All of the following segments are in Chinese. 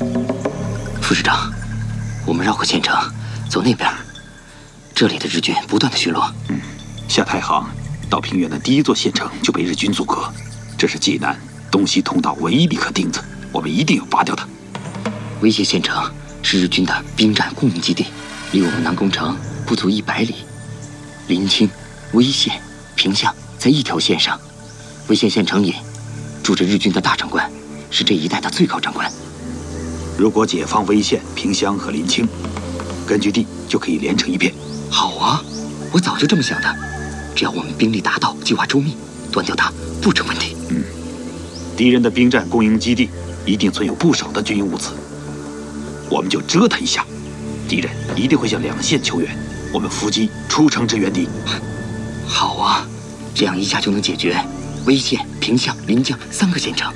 副师长，我们绕过县城，走那边。这里的日军不断的巡逻。 下太行到平原的第一座县城就被日军阻隔，这是济南东西通道唯一的一颗钉子，我们一定要拔掉它。 威胁县城是日军的兵站供应基地，离我们南宫城不足100里。临清、威县、平乡在一条线上。威县县城里住着日军的大长官，是这一带的最高长官。 如果解放威县、平乡和临清，根据地就可以连成一片。 好啊，我早就这么想的。只要我们兵力达到，计划周密，端掉它不成问题。 敌人的兵站供应基地一定存有不少的军用物资，我们就折腾一下，敌人一定会向两县求援，我们伏击出城支援敌。 好啊，这样一下就能解决威县、平乡、临江3个县城。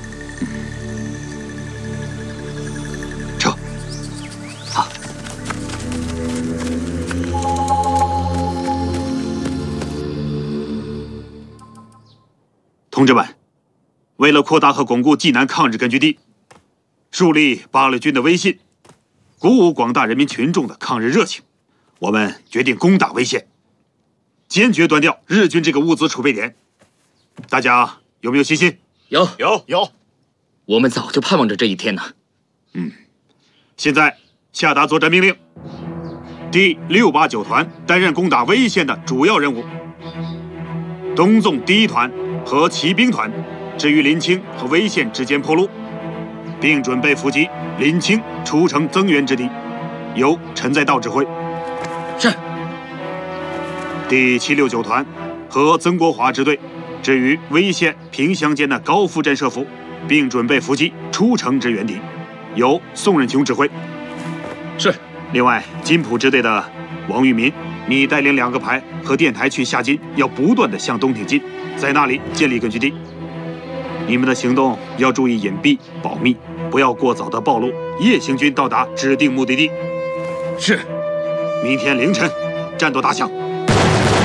撤。 好。 同志们，为了扩大和巩固济南抗日根据地，树立八路军的威信，鼓舞广大人民群众的抗日热情，我们决定攻打威县，坚决端掉日军这个物资储备点。大家有没有信心？ 有。 我们早就盼望着这一天呢。 现在下达作战命令，第689团担任攻打威县的主要任务，东纵第1团和骑兵团置于临清和威县之间破路，并准备伏击临清出城增援之地，由陈在道指挥。 是。 第769团和曾国华支队置于威县、平乡间的高伏阵设伏，并准备伏击出城支援敌，由宋任穷指挥。 是。 另外，金浦支队的王玉民，你带领2个排和电台去下金，要不断的向东挺进，在那里建立根据地。你们的行动要注意隐蔽保密，不要过早的暴露，夜行军到达指定目的地。 是。 明天凌晨，战斗打响。